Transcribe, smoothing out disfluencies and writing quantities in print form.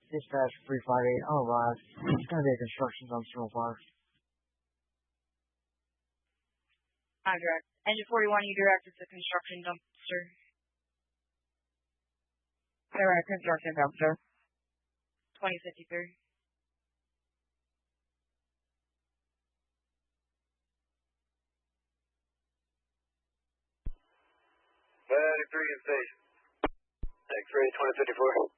Dispatch 358, I'll arrive. It's going to be a construction dumpster real far. Direct. Engine 41, you directed to construction dumpster. Direct, construction dumpster. 2053. Battery 3 in station. X-ray 2054.